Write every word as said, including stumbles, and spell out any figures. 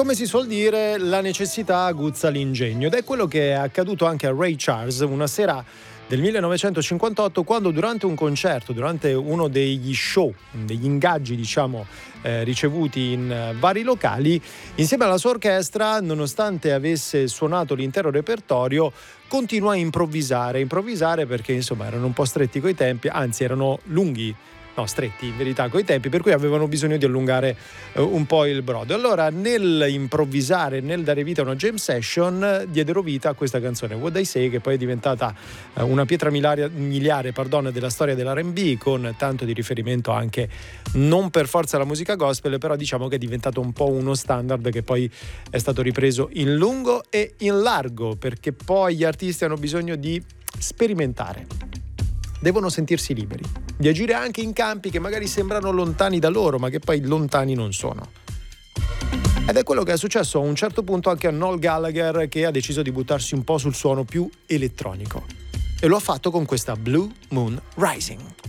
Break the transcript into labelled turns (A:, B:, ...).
A: come si suol dire, la necessità aguzza l'ingegno, ed è quello che è accaduto anche a Ray Charles una sera del millenovecentocinquantotto, quando durante un concerto, durante uno degli show, degli ingaggi diciamo eh, ricevuti in eh, vari locali, insieme alla sua orchestra, nonostante avesse suonato l'intero repertorio, continua a improvvisare, improvvisare perché insomma erano un po' stretti coi tempi, anzi erano lunghi, no stretti in verità coi tempi, per cui avevano bisogno di allungare eh, un po' il brodo. Allora nel improvvisare, nel dare vita a una jam session, diedero vita a questa canzone What I Say, che poi è diventata eh, una pietra miliare, miliare pardon, della storia dell'R and B, con tanto di riferimento anche non per forza alla musica gospel, però diciamo che è diventato un po' uno standard che poi è stato ripreso in lungo e in largo, perché poi gli artisti hanno bisogno di sperimentare, devono sentirsi liberi di agire anche in campi che magari sembrano lontani da loro, ma che poi lontani non sono. Ed è quello che è successo a un certo punto anche a Noel Gallagher, che ha deciso di buttarsi un po' sul suono più elettronico, e lo ha fatto con questa Blue Moon Rising.